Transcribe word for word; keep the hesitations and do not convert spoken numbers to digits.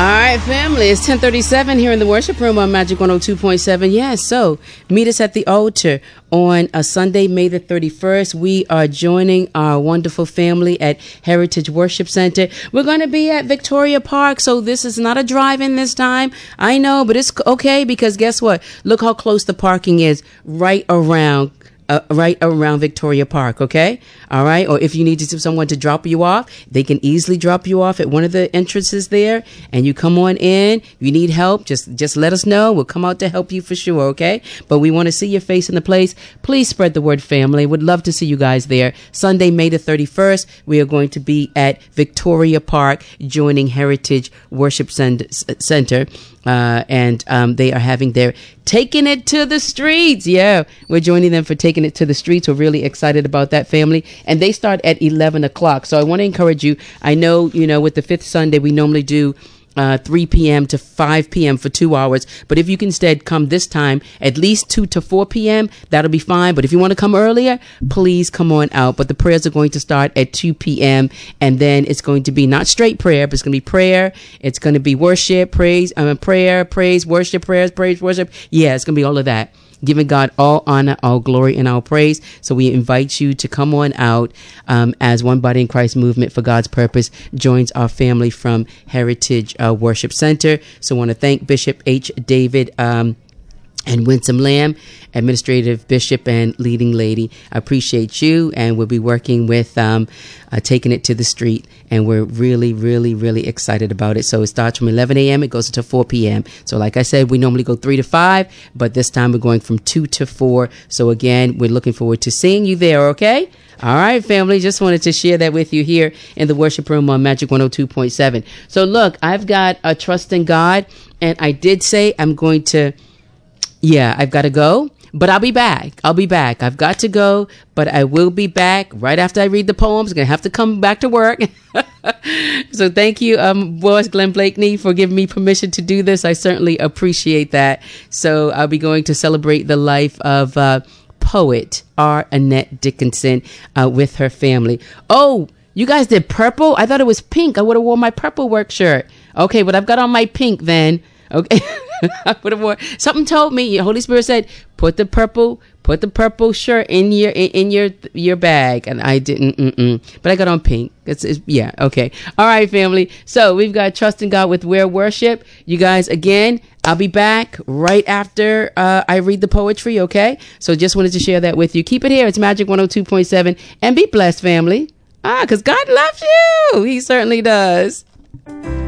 right, family, it's ten thirty-seven here in the worship room on Magic one oh two point seven. Yes, so meet us at the altar on a Sunday, May the thirty-first. We are joining our wonderful family at Heritage Worship Center. We're going to be at Victoria Park, so this is not a drive-in this time. I know, but it's okay because guess what? Look how close the parking is right around Uh, right around Victoria Park, okay? All right? Or if you need to, someone to drop you off, they can easily drop you off at one of the entrances there, and you come on in. If you need help, just just let us know. We'll come out to help you for sure, okay? But we want to see your face in the place. Please spread the word, family. Would love to see you guys there. Sunday, May the thirty-first, we are going to be at Victoria Park joining Heritage Worship Center. Uh, and um, they are having their Taking It to the Streets. Yeah, we're joining them for Taking It to the Streets. We're really excited about that, family. And they start at eleven o'clock. So I want to encourage you. I know, you know, with the fifth Sunday, we normally do uh, three p.m. to five p.m. for two hours. But if you can instead come this time, at least two to four p.m., that'll be fine. But if you want to come earlier, please come on out. But the prayers are going to start at two p.m. And then it's going to be not straight prayer, but it's going to be prayer. It's going to be worship, praise, I mean, prayer, praise, worship, prayers, praise, worship. Yeah, it's going to be all of that. Giving God all honor, all glory, and all praise. So we invite you to come on out um, as One Body in Christ Movement for God's Purpose joins our family from Heritage uh, Worship Center. So I want to thank Bishop H. David um, and Winsome Lamb, Administrative Bishop and Leading Lady. I appreciate you, and we'll be working with um, uh, Taking It to the Street, and we're really, really, really excited about it. So it starts from eleven a.m., it goes until four p.m. So like I said, we normally go three to five, but this time we're going from two to four. So again, we're looking forward to seeing you there, okay? All right, family, just wanted to share that with you here in the worship room on Magic one oh two point seven. So look, I've got a trust in God, and I did say I'm going to Yeah, I've got to go, but I'll be back. I'll be back. I've got to go, but I will be back right after I read the poems. I'm going to have to come back to work. So thank you, um, boss Glenn Blakeney, for giving me permission to do this. I certainly appreciate that. So I'll be going to celebrate the life of uh, poet R. Annette Dickinson uh, with her family. Oh, you guys did purple? I thought it was pink. I would have worn my purple work shirt. Okay, but I've got on my pink then. Okay. I would have worn. Something told me, Holy Spirit said, put the purple, put the purple shirt in your in, in your your bag, and I didn't. Mm-mm. But I got on pink. It's, it's yeah, okay. All right, family. So we've got Trust in God with Where Worship. You guys, again, I'll be back right after uh, I read the poetry. Okay. So just wanted to share that with you. Keep it here. It's Magic one oh two point seven, and be blessed, family. Ah, because God loves you. He certainly does.